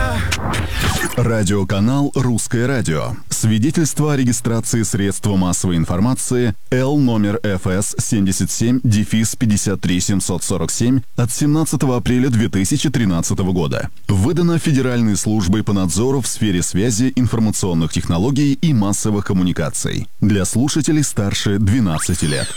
Радиоканал «Русское радио». Свидетельство о регистрации средства массовой информации Л номер ФС 77-53747 от 17 апреля 2013 года. Выдано Федеральной службой по надзору в сфере связи, информационных технологий и массовых коммуникаций. Для слушателей старше 12 лет.